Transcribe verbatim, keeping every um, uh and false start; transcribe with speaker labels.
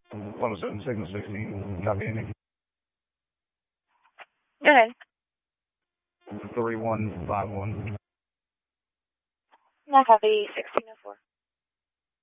Speaker 1: one oh seven signal sixteen, copy any.
Speaker 2: Go ahead.
Speaker 1: three one five one.
Speaker 2: Now copy sixteen oh four.